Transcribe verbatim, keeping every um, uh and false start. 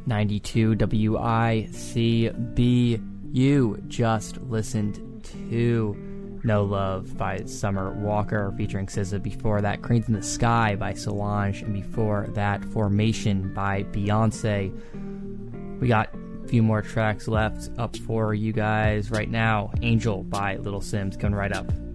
ninety-two W I C B. You just listened to No Love by Summer Walker featuring S Z A. Before that, Cranes in the Sky by Solange. And before that, Formation by Beyonce. We got a few more tracks left up for you guys right now. Angel by Little Sims coming right up.